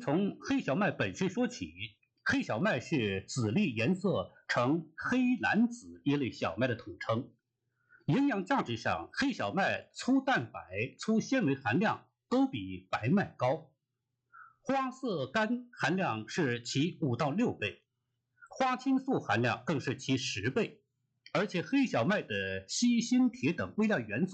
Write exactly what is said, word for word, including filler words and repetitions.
从黑小麦本身说起。黑小麦是籽粒颜色呈黑蓝紫一类小麦的统称。营养价值上，黑小麦粗蛋白、粗纤维含量都比白麦高。花色苷含量是其五到六倍，花青素含量更是其十倍。而且黑小麦的硒、锌、铁等微量元素